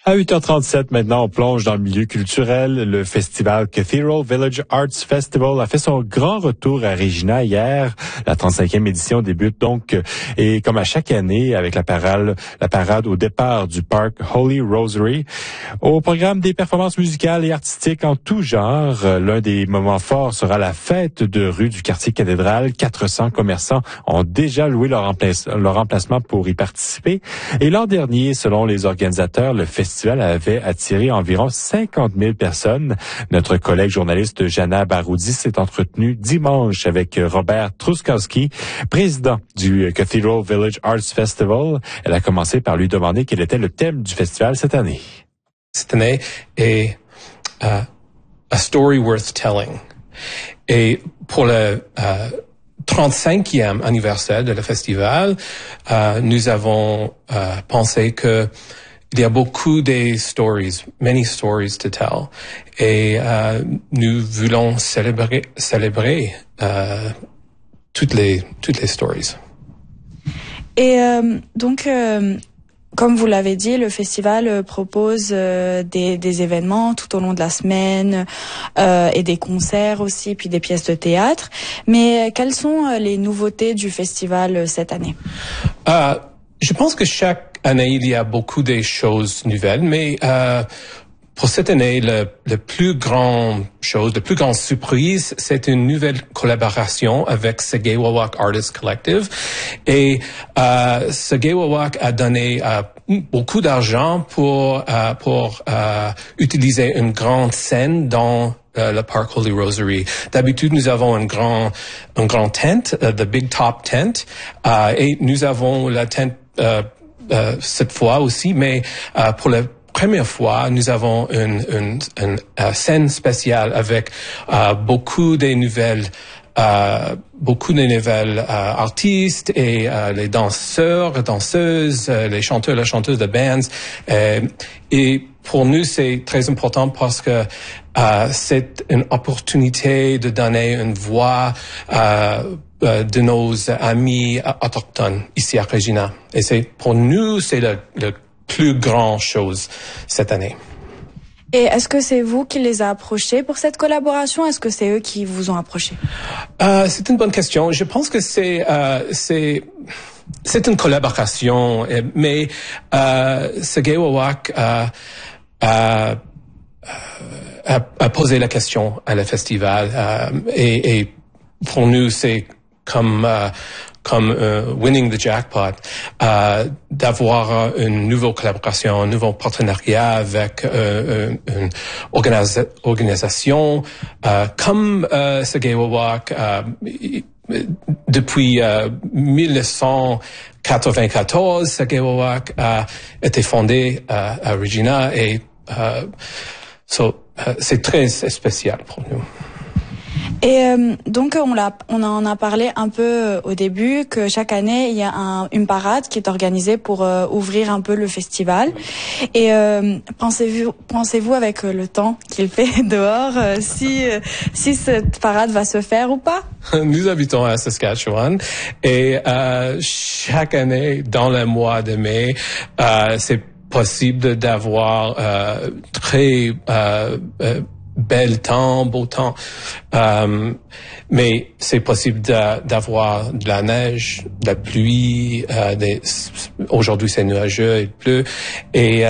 À 8h37, maintenant, on plonge dans le milieu culturel. Le festival Cathedral Village Arts Festival a fait son grand retour à Regina hier. La 35e édition débute donc, et comme à chaque année, avec la parade au départ du parc Holy Rosary. Au programme des performances musicales et artistiques en tout genre, l'un des moments forts sera la fête de rue du quartier cathédral. 400 commerçants ont déjà loué leur emplacement pour y participer. Et l'an dernier, selon les organisateurs, le festival avait attiré environ 50 000 personnes. Notre collègue journaliste Jana Baroudi s'est entretenue dimanche avec Robert Truskowski, président du Cathedral Village Arts Festival. Elle a commencé par lui demander quel était le thème du festival cette année. Cette année est A Story Worth Telling. Et pour le 35e anniversaire de le festival, nous avons pensé que il y a beaucoup de stories, many stories to tell, et nous voulons célébrer toutes les stories. Et donc, comme vous l'avez dit, le festival propose des événements tout au long de la semaine et des concerts aussi, puis des pièces de théâtre. Mais quelles sont les nouveautés du festival cette année? Je pense que chaque année, il y a beaucoup de choses nouvelles, mais pour cette année, le plus grande surprise, c'est une nouvelle collaboration avec Sagawawak Artists Collective. Et Sagawawak a donné beaucoup d'argent pour utiliser une grande scène dans le parc Holy Rosary. D'habitude, nous avons un grand tent, the Big Top Tent, et nous avons la tent cette fois aussi, mais pour la première fois, nous avons une scène spéciale avec beaucoup de nouvelles artistes et les danseurs, danseuses, les chanteurs, les chanteuses de bands. Et pour nous, c'est très important parce que c'est une opportunité de donner une voix de nos amis autochtones ici à Regina. Et pour nous, c'est le plus grand chose cette année. Et est-ce que c'est vous qui les a approchés pour cette collaboration? Est-ce que c'est eux qui vous ont approché? C'est une bonne question. Je pense que c'est une collaboration, mais Sagawawak a posé la question à le festival, et pour nous, c'est comme winning the jackpot, d'avoir une nouvelle collaboration, un nouveau partenariat avec une organisation comme Sagawawak. Depuis 1994, Sagawawak a été fondé à Regina, et c'est très spécial pour nous. Et donc on en a parlé un peu au début, que chaque année il y a une parade qui est organisée pour ouvrir un peu le festival. Et pensez-vous avec le temps qu'il fait dehors, si cette parade va se faire ou pas? Nous habitons à Saskatchewan, et chaque année dans le mois de mai, c'est possible d'avoir très beau temps, mais c'est possible d'avoir de la neige, de la pluie, aujourd'hui c'est nuageux, il pleut, et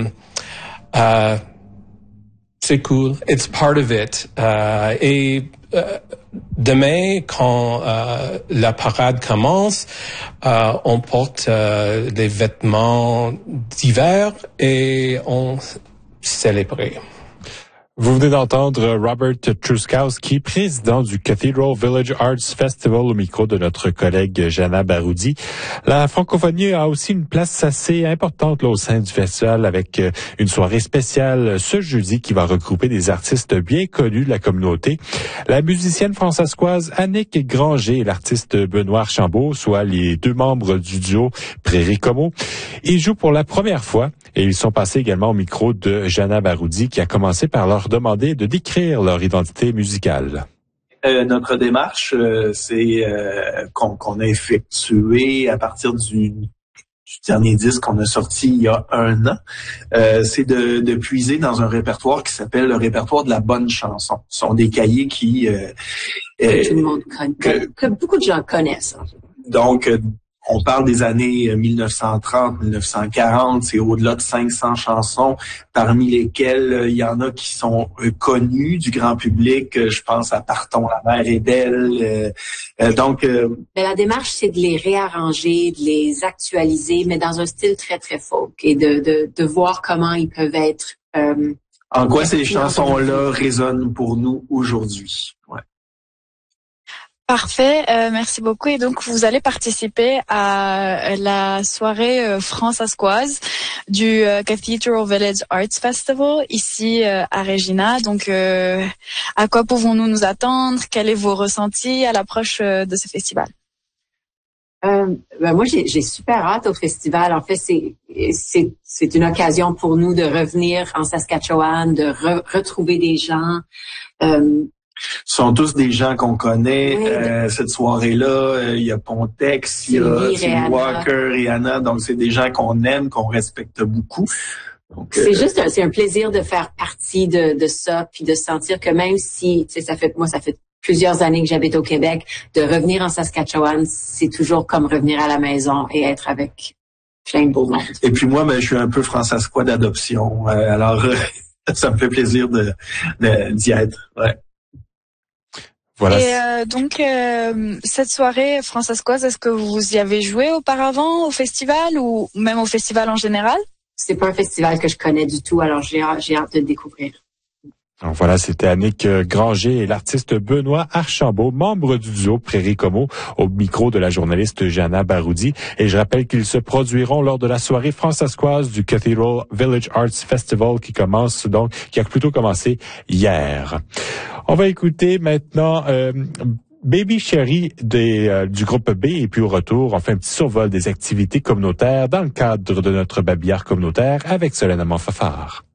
c'est cool, it's part of it, et demain, quand la parade commence, on porte des vêtements d'hiver et on célèbre. Vous venez d'entendre Robert Truskowski, président du Cathedral Village Arts Festival, au micro de notre collègue Jana Baroudi. La francophonie a aussi une place assez importante là, au sein du festival, avec une soirée spéciale ce jeudi qui va regrouper des artistes bien connus de la communauté. La musicienne françaiscoise Annick Granger et l'artiste Benoît Archambault, soit les deux membres du duo Prairie Como, ils jouent pour la première fois, et ils sont passés également au micro de Jana Baroudi, qui a commencé par leur demander de décrire leur identité musicale. Notre démarche, c'est qu'on a effectué à partir du dernier disque qu'on a sorti il y a 1 an, c'est de puiser dans un répertoire qui s'appelle le répertoire de la bonne chanson. Ce sont des cahiers qui... que tout le monde connaît, que beaucoup de gens connaissent. Donc, on parle des années 1930, 1940, c'est au-delà de 500 chansons, parmi lesquelles il y en a qui sont connues du grand public. Je pense à Partons, la mer est belle. Mais la démarche, c'est de les réarranger, de les actualiser, mais dans un style très, très folk et de voir comment ils peuvent être... en quoi ces chansons-là résonnent pour nous aujourd'hui. Ouais. Parfait, merci beaucoup. Et donc, vous allez participer à la soirée France-Ascoise du Cathedral Village Arts Festival ici à Regina. Donc, à quoi pouvons-nous nous attendre? Quels sont vos ressentis à l'approche de ce festival? Moi, j'ai super hâte au festival. En fait, c'est une occasion pour nous de revenir en Saskatchewan, de retrouver des gens. Ce sont tous des gens qu'on connaît. Oui. Cette soirée-là, il y a Pontex, il y a Sylvie Walker, Rihanna. Donc, c'est des gens qu'on aime, qu'on respecte beaucoup. Donc, c'est un plaisir de faire partie de ça, puis de sentir que même si, tu sais, ça fait plusieurs années que j'habite au Québec, de revenir en Saskatchewan, c'est toujours comme revenir à la maison et être avec plein de beaux monde. Et puis moi, je suis un peu francescois d'adoption. Alors, ça me fait plaisir d'y être. Ouais. Voilà. Et donc, cette soirée françaiscoise, est-ce que vous y avez joué auparavant au festival ou même au festival en général? C'est pas un festival que je connais du tout, alors j'ai hâte de le découvrir. Donc voilà, c'était Annick Granger et l'artiste Benoît Archambault, membre du duo Prairie Como, au micro de la journaliste Jana Baroudi. Et je rappelle qu'ils se produiront lors de la soirée françaiscoise du Cathedral Village Arts Festival qui a plutôt commencé hier. On va écouter maintenant Baby Sherry du groupe B, et puis au retour, on fait un petit survol des activités communautaires dans le cadre de notre babillard communautaire avec Solène Amand-Fafard.